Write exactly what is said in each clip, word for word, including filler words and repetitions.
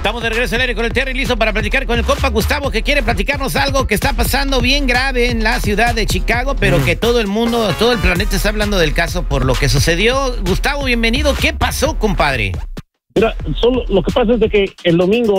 Estamos de regreso al aire con el Terry, listo para platicar con el compa Gustavo, que quiere platicarnos algo que está pasando bien grave en la ciudad de Chicago, pero mm. que todo el mundo, todo el planeta está hablando del caso por lo que sucedió. Gustavo, bienvenido. ¿Qué pasó, compadre? Mira, solo lo que pasa es de que el domingo,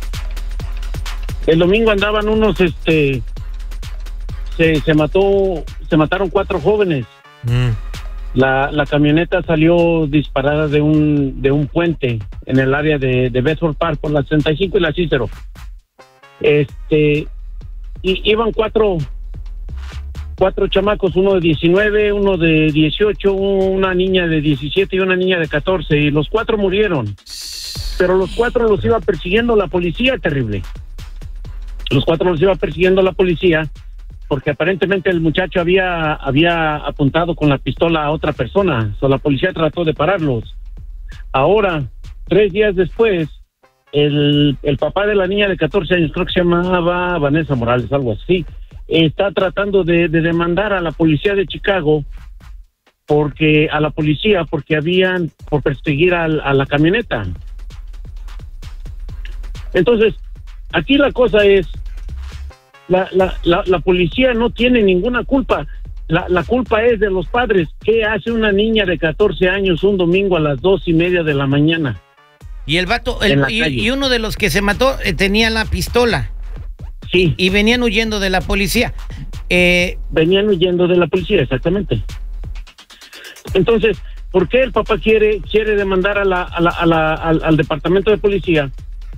el domingo andaban unos, este, se, se mató, se mataron cuatro jóvenes. Mm. La, la camioneta salió disparada de un de un puente en el área de, de Bedford Park por la sesenta y cinco y la Cicero. Este, y iban cuatro cuatro chamacos, uno de diecinueve, uno de dieciocho, una niña de diecisiete y una niña de catorce, y los cuatro murieron. Pero los cuatro los iba persiguiendo la policía, terrible. Los cuatro los iba persiguiendo la policía porque aparentemente el muchacho había había apuntado con la pistola a otra persona. So, la policía trató de pararlos. Ahora, tres días después, el, el papá de la niña de catorce años, creo que se llamaba Vanessa Morales, algo así, está tratando de, de demandar a la policía de Chicago porque a la policía porque habían por perseguir a, a la camioneta. Entonces, aquí la cosa es, La, la, la, la policía no tiene ninguna culpa. La, la culpa es de los padres. ¿Qué hace una niña de catorce años un domingo a las dos y media de la mañana? Y el vato, el, y, y uno de los que se mató eh, tenía la pistola. Sí. Y venían huyendo de la policía. Eh, venían huyendo de la policía, exactamente. Entonces, ¿por qué el papá quiere quiere demandar a la, a la, a la, al, al departamento de policía,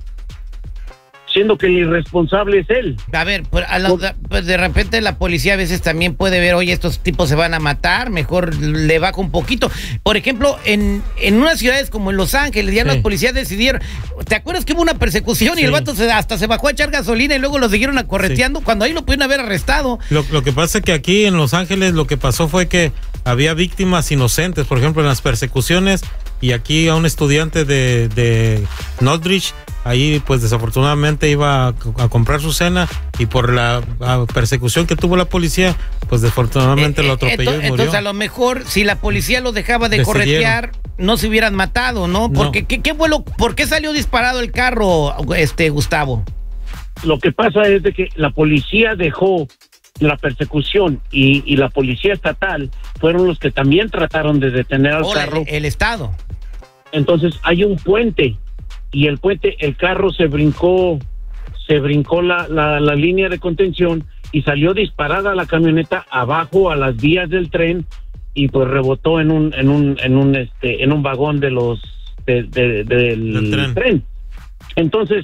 siendo que el irresponsable es él? A ver, pues, a la, pues de repente la policía a veces también puede ver, oye, estos tipos se van a matar, mejor le bajo un poquito. Por ejemplo, en, en unas ciudades como en Los Ángeles, ya sí. Las policías decidieron, ¿te acuerdas que hubo una persecución sí. y el vato se, hasta se bajó a echar gasolina y luego lo siguieron acorreteando sí. cuando ahí lo pudieron haber arrestado? Lo, lo que pasa es que aquí en Los Ángeles lo que pasó fue que había víctimas inocentes, por ejemplo, en las persecuciones, y aquí a un estudiante de, de Northridge, ahí pues desafortunadamente iba a, a comprar su cena y por la persecución que tuvo la policía, pues desafortunadamente eh, lo atropelló eh, y murió. Entonces a lo mejor si la policía lo dejaba de corretear, no se hubieran matado, ¿no? Porque no. ¿qué, qué vuelo, ¿por qué salió disparado el carro, este Gustavo? Lo que pasa es de que la policía dejó la persecución y, y la policía estatal fueron los que también trataron de detener al oh, carro. El, el estado. Entonces hay un puente y el puente, el carro se brincó, se brincó la, la, la línea de contención y salió disparada la camioneta abajo a las vías del tren y pues rebotó en un, en un, en un, este, en un vagón de los, de, de, del, del tren. tren. Entonces,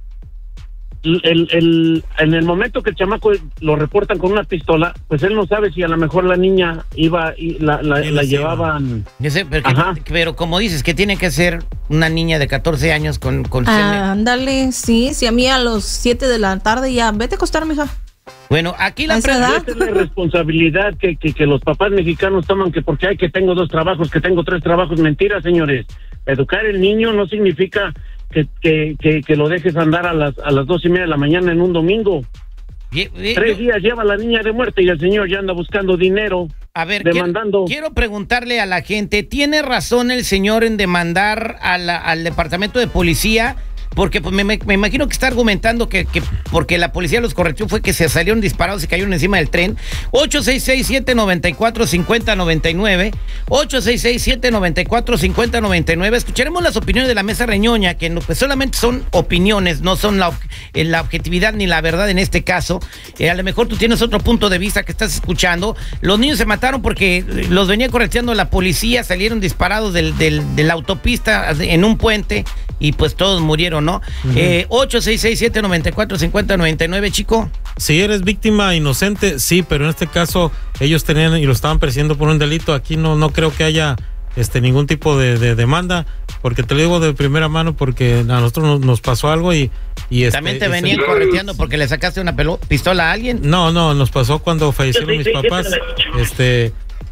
el, el, en el momento que el chamaco lo reportan con una pistola, pues él no sabe si a lo mejor la niña iba y la, la, la llevaban. Yo sé, pero, que, pero como dices, que tiene que ser una niña de catorce años con... con ah, ándale, sí, si a mí a los siete de la tarde ya, vete a acostar, mija. Bueno, aquí la pregunta es la responsabilidad que, que, que los papás mexicanos toman, que porque hay que tengo dos trabajos, que tengo tres trabajos. Mentira, señores. Educar el niño no significa que, que, que, que lo dejes andar a las a las dos y media de la mañana en un domingo. Y, y, Tres yo, días lleva la niña de muerte y el señor ya anda buscando dinero. A ver, demandando. Quiero, quiero preguntarle a la gente, ¿tiene razón el señor en demandar a la, al departamento de policía? Porque pues, me, me imagino que está argumentando que, que porque la policía los corregió fue que se salieron disparados y cayeron encima del tren. ocho seis seis, siete nueve cuatro, cinco cero nueve nueve ocho seis seis, siete nueve cuatro, cinco cero nueve nueve. Escucharemos las opiniones de la mesa reñoña, que no, pues solamente son opiniones, no son la, la objetividad ni la verdad en este caso. Eh, a lo mejor tú tienes otro punto de vista que estás escuchando. Los niños se mataron porque los venía correteando la policía, salieron disparados del, del, de la autopista en un puente y pues todos murieron, ¿no? Uh-huh. eh, ocho seis seis, siete nueve cuatro, cinco cero nueve nueve, chico. Si eres víctima inocente, sí, pero en este caso ellos tenían y lo estaban persiguiendo por un delito. Aquí no no creo que haya este ningún tipo de, de demanda, porque te lo digo de primera mano, porque a nosotros nos, nos pasó algo y, y este, ¿también te venían este, correteando porque le sacaste una pelo, pistola a alguien? No, no, nos pasó cuando fallecieron mis papás. Este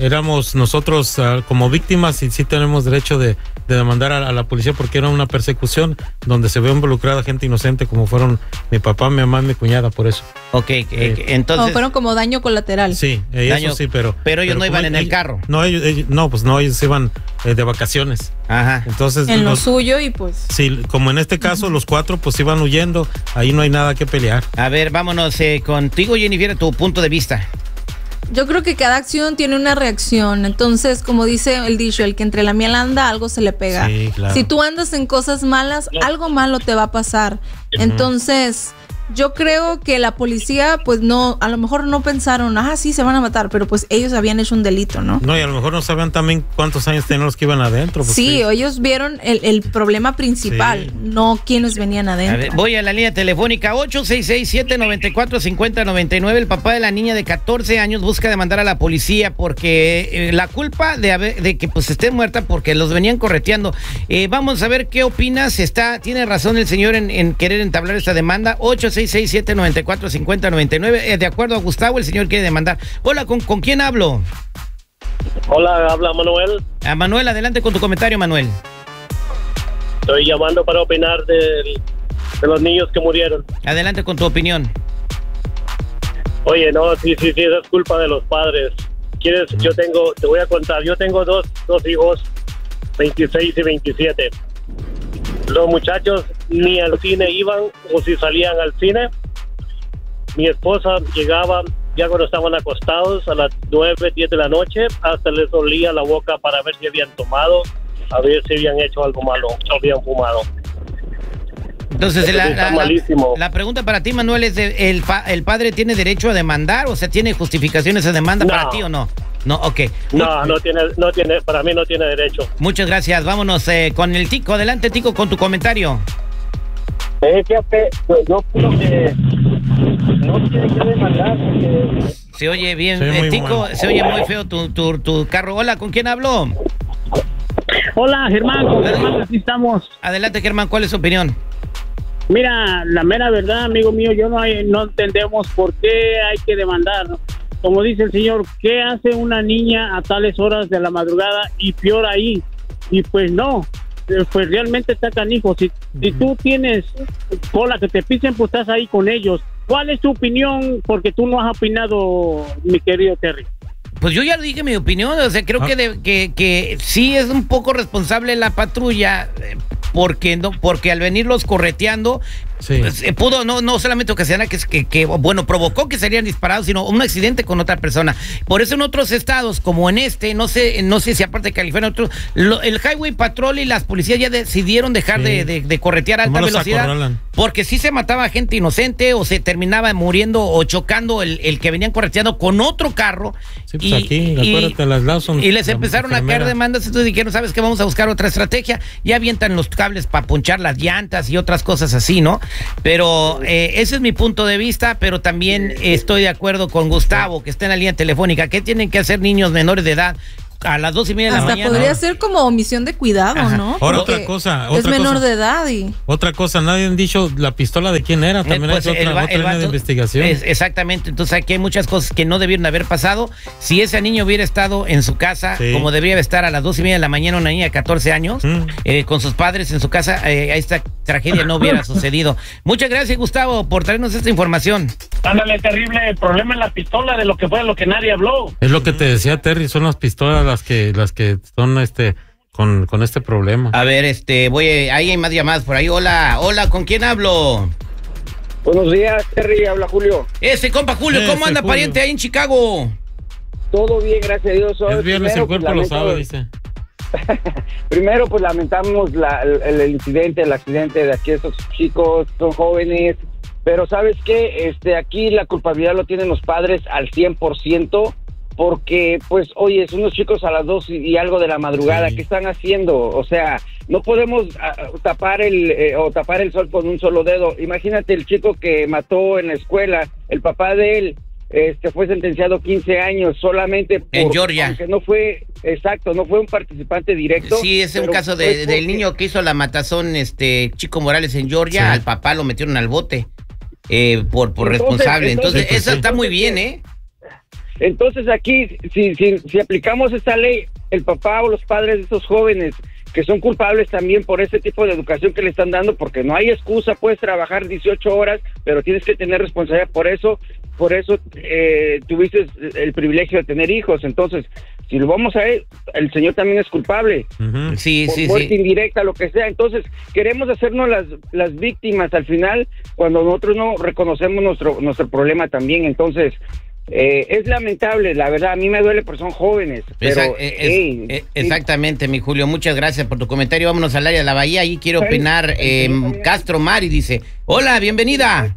éramos nosotros uh, como víctimas y sí tenemos derecho de, de demandar a, a la policía porque era una persecución donde se ve involucrada gente inocente como fueron mi papá, mi mamá y mi cuñada, por eso. Ok, eh, entonces... O fueron como daño colateral. Sí, eh, daño, eso sí, pero... Pero ellos pero no iban como, en el carro. No, ellos, ellos, no, pues no, ellos iban eh, de vacaciones. Ajá. Entonces... En los, lo suyo y pues... Sí, como en este caso los cuatro pues iban huyendo, ahí no hay nada que pelear. A ver, vámonos eh, contigo, Jennifer, tu punto de vista. Yo creo que cada acción tiene una reacción. Entonces, como dice el dicho, el que entre la miel anda, algo se le pega. Sí, claro. Si tú andas en cosas malas, algo malo te va a pasar. Entonces, yo creo que la policía, pues no, a lo mejor no pensaron, ah, sí, se van a matar, pero pues ellos habían hecho un delito, ¿no? No, y a lo mejor no sabían también cuántos años tenían los que iban adentro. Pues sí, sí, ellos vieron el, el problema principal, Sí. no quienes venían A adentro. ver, voy a la línea telefónica ocho seis seis, siete nueve cuatro, cinco cero nueve nueve. El papá de la niña de catorce años busca demandar a la policía porque eh, la culpa de, haber, de que pues esté muerta porque los venían correteando. Eh, vamos a ver qué opinas. Está, tiene razón el señor en, en querer entablar esta demanda. ocho seis seis, siete nueve cuatro, cinco cero nueve nueve. Eh, de acuerdo a Gustavo, el señor quiere demandar. Hola, ¿con, ¿con quién hablo? Hola, habla Manuel. A Manuel, adelante con tu comentario, Manuel. Estoy llamando para opinar de, de los niños que murieron. Adelante con tu opinión. Oye, no, sí, sí, sí, es culpa de los padres. ¿Quieres? Yo tengo, te voy a contar, yo tengo dos, dos hijos, veintiséis y veintisiete. Los muchachos ni al cine iban, o si salían al cine, mi esposa llegaba ya cuando estaban acostados a las nueve, diez de la noche, hasta les olía la boca para ver si habían tomado, a ver si habían hecho algo malo, o habían fumado. Entonces, la, Está la, malísimo. la, la pregunta para ti, Manuel, es: de, el, pa, ¿el padre tiene derecho a demandar? O sea, ¿tiene justificación esa demanda No. para ti o no? No, ok. No, no tiene, no tiene, para mí no tiene derecho. Muchas gracias. Vámonos eh, con el Tico. Adelante, Tico, con tu comentario. Eh, fíjate, pues yo creo que no tiene que demandar porque... Se oye bien, Se oye eh, muy Tico, bueno. se oye muy feo tu, tu, tu carro. Hola, ¿con quién hablo? Hola, Germán, con Germán, aquí estamos. Adelante, Germán, ¿cuál es su opinión? Mira, la mera verdad, amigo mío, yo no hay, no entendemos por qué hay que demandar. Como dice el señor, ¿qué hace una niña a tales horas de la madrugada y peor ahí? Y pues no, eh, pues realmente está canijo. Si, si tú tienes cola que te pisen, pues estás ahí con ellos. ¿Cuál es tu opinión? Porque tú no has opinado, mi querido Terry. Pues yo ya dije mi opinión, o sea, creo Ah. que, de, que, que sí es un poco responsable la patrulla, eh, porque no, porque al venirlos correteando, Sí. pues, eh, pudo no, no solamente ocasionar que, que, que, bueno, provocó que serían disparados, sino un accidente con otra persona. Por eso en otros estados, como en este, no sé, no sé si aparte de California, otros, lo, el Highway Patrol y las policías ya decidieron dejar Sí. de, de, de corretear a alta Nomás los velocidad, acorralan. porque sí se mataba gente inocente o se terminaba muriendo o chocando el, el que venían correteando con otro carro. Sí, pues aquí, acuérdate, las Lawson, y les la empezaron a caer enfermera. demandas, entonces dijeron, ¿sabes qué? Vamos a buscar otra estrategia. Ya avientan los cables para ponchar las llantas y otras cosas así, ¿no? Pero eh, ese es mi punto de vista, pero también estoy de acuerdo con Gustavo, que está en la línea telefónica. ¿Qué tienen que hacer niños menores de edad a las dos y media de la Hasta mañana? podría ser como omisión de cuidado, Ajá. ¿no? Ahora, Porque otra cosa, es otra menor cosa. de edad y... Otra cosa, nadie han dicho la pistola de quién era, también Eh, pues, hay otra, el va- otra el línea de vato- investigación. es- exactamente, entonces aquí hay muchas cosas que no debieron haber pasado. Si ese niño hubiera estado en su casa, Sí. como debería estar a las dos y media de la mañana, una niña de catorce años, Mm. eh, con sus padres en su casa, eh, esta tragedia no hubiera sucedido. Muchas gracias, Gustavo, por traernos esta información. Ándale, terrible, el problema es la pistola de lo que fue lo que nadie habló. Es lo que te decía Terry, son las pistolas las que las que son este con, con este problema. A ver, este, voy, a- ahí hay más llamadas por ahí. Hola, hola, ¿con quién hablo? Buenos días, Terry, habla Julio. Ese compa Julio, ¿cómo Ese anda, Julio. pariente, ahí en Chicago? Todo bien, gracias a Dios. Hoy, Es viernes, primero, el cuerpo pues, lo lamento- sabe, dice. Primero, pues lamentamos la- el, el incidente, el accidente de aquí, estos chicos son jóvenes, pero ¿sabes qué? Este, aquí la culpabilidad lo tienen los padres al cien por ciento, porque, pues, oye, son unos chicos a las dos y, y algo de la madrugada, Sí. ¿qué están haciendo? O sea, no podemos ah, tapar el eh, o tapar el sol con un solo dedo. Imagínate el chico que mató en la escuela, el papá de él, este fue sentenciado quince años solamente por, En Georgia. aunque no fue, exacto, no fue un participante directo. Sí, es un pero caso fue de, porque- del niño que hizo la matazón, este Chico Morales en Georgia. Sí. Al papá lo metieron al bote eh, por, por Entonces, responsable. Entonces, entonces, eso sí. está muy bien, ¿eh? Entonces aquí, si, si, si aplicamos esta ley, el papá o los padres de estos jóvenes que son culpables también por ese tipo de educación que le están dando, porque no hay excusa, puedes trabajar dieciocho horas, pero tienes que tener responsabilidad por eso, por eso eh, tuviste el privilegio de tener hijos. Entonces, si lo vamos a ver, el señor también es culpable. Uh-huh. Sí, por sí, muerte sí. indirecta, lo que sea. Entonces, queremos hacernos las, las víctimas al final, cuando nosotros no reconocemos nuestro, nuestro problema también. Entonces, Eh, es lamentable, la verdad, a mí me duele porque son jóvenes. Pero, Exact- es- hey, es- exactamente, mi Julio, muchas gracias por tu comentario. Vámonos al área de la Bahía, ahí quiere opinar eh, Castro Mari, dice, hola, bienvenida.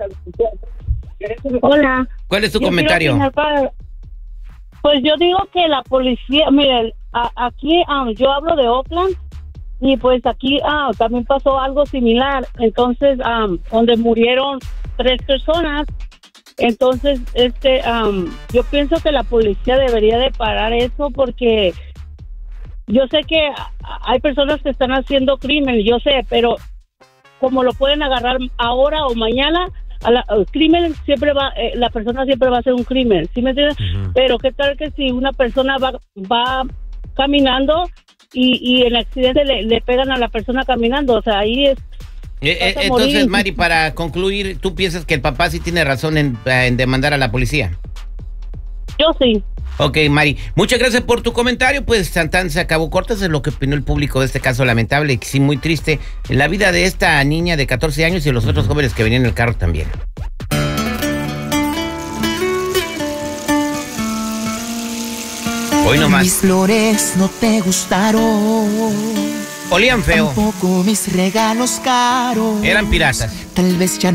Hola. ¿Cuál es tu Yo comentario? quiero opinar para- Pues yo digo que la policía, miren, a- aquí um, yo hablo de Oakland y pues aquí ah, también pasó algo similar. Entonces, um, donde murieron tres personas. Entonces, este, um, yo pienso que la policía debería de parar eso porque yo sé que hay personas que están haciendo crimen, yo sé, pero como lo pueden agarrar ahora o mañana, a la, el crimen siempre va, eh, la persona siempre va a hacer un crimen, ¿sí me entiendes? Uh-huh. Pero qué tal que si una persona va, va caminando y, y en el accidente le, le pegan a la persona caminando, o sea, ahí es. Eh, eh, entonces, Mari, para concluir, ¿tú piensas que el papá sí tiene razón en, en demandar a la policía? Yo sí. Ok, Mari, muchas gracias por tu comentario. Pues Santán se acabó cortas, es lo que opinó el público de este caso lamentable y sí muy triste en la vida de esta niña de catorce años y de los otros jóvenes que venían en el carro también. Hoy nomás. Mis flores no te gustaron. Olían feo. Tampoco mis regalos caros. Eran piratas. Tal vez ya